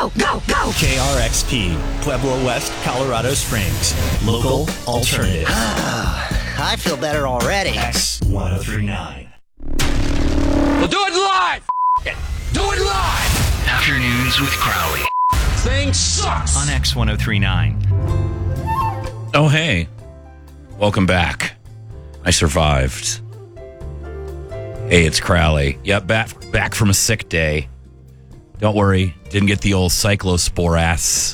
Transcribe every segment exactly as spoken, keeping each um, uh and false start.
go, go, go. K R X P, Pueblo West, Colorado Springs. Local alternative. I feel better already. X one oh three nine. We'll do it live. F- it. Do it live. Afternoons with Crowley. Thing sucks. On X one oh three nine. Oh, hey. Welcome back. I survived. Hey, it's Crowley. Yep, back, back from a sick day. Don't worry, didn't get the old cyclospore ass.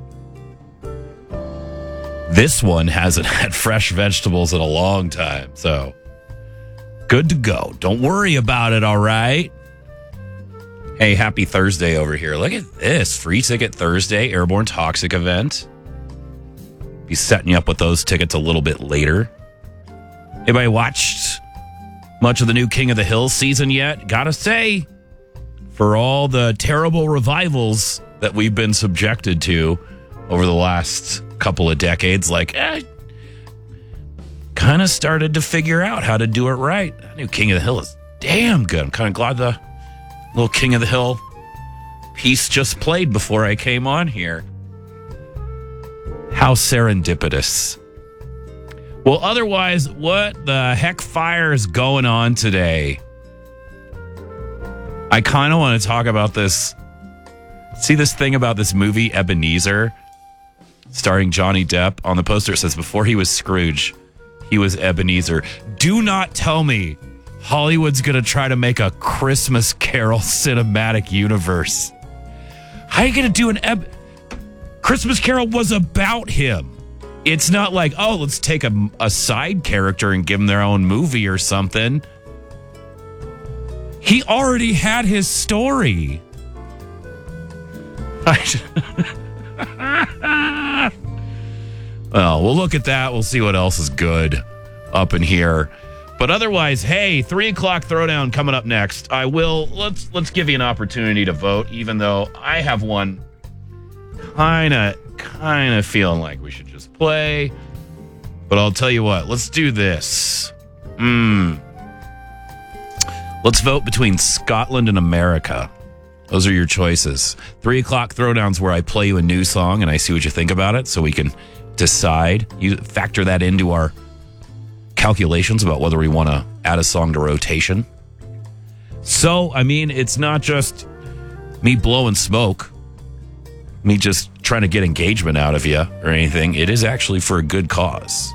This one hasn't had fresh vegetables in a long time, so good to go. Don't worry about it, all right? Hey, happy Thursday over here. Look at this. Free ticket Thursday, Airborne Toxic event. Be setting you up with those tickets a little bit later. Anybody watched much of the new King of the Hill season yet? Gotta say, for all the terrible revivals that we've been subjected to over the last couple of decades, like, eh, kind of started to figure out how to do it right. That new King of the Hill is damn good. I'm kind of glad the little King of the Hill piece just played before I came on here. How serendipitous. Well, otherwise, what the heck fire is going on today? I kind of want to talk about this. See this thing about this movie, Ebenezer, starring Johnny Depp? On the poster, it says, before he was Scrooge, he was Ebenezer. Do not tell me Hollywood's going to try to make a Christmas Carol cinematic universe. How are you going to do an Eb... Christmas Carol was about him. It's not like, oh, let's take a, a side character and give them their own movie or something. He already had his story. Well, we'll look at that. We'll see what else is good up in here. But otherwise, hey, three o'clock throwdown coming up next. I will, let's let's give you an opportunity to vote, even though I have one kind of, kind of feeling like we should just play. But I'll tell you what, let's do this. Hmm. Let's vote between Scotland and America. Those are your choices. Three o'clock throwdowns where I play you a new song and I see what you think about it so we can decide. You factor that into our calculations about whether we want to add a song to rotation. So, I mean, it's not just me blowing smoke, me just trying to get engagement out of you or anything. It is actually for a good cause.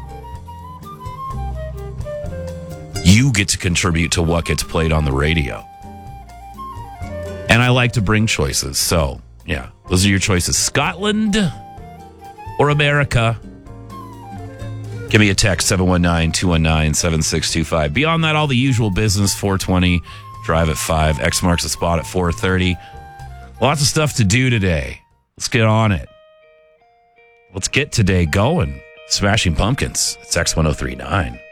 You get to contribute to what gets played on the radio. And I like to bring choices. So, yeah, those are your choices. Scotland or America? Give me a text, seven one nine, two one nine, seven six two five. Beyond that, all the usual business, four twenty, drive at five, X marks the spot at four thirty. Lots of stuff to do today. Let's get on it. Let's get today going. Smashing Pumpkins. It's X one oh three nine.